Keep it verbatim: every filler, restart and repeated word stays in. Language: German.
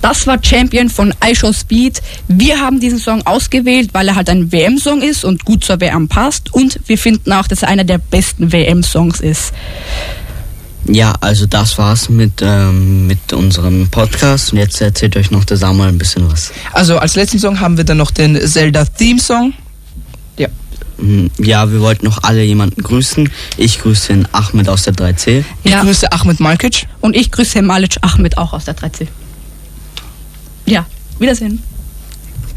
Das war Champion von iShowSpeed. Wir haben diesen Song ausgewählt, weil er halt ein W M-Song ist und gut zur W M passt. Und wir finden auch, dass er einer der besten W M-Songs ist. Ja, also das war's mit, ähm, mit unserem Podcast. Und jetzt erzählt euch noch der Samuel ein bisschen was. Also als letzten Song haben wir dann noch den Zelda-Theme-Song. Ja. Ja, wir wollten noch alle jemanden grüßen. Ich grüße den Ahmed aus der drei C. Ich Ja. grüße Ahmed Malkic. Und ich grüße Malic Ahmed auch aus der drei C. Ja, Wiedersehen.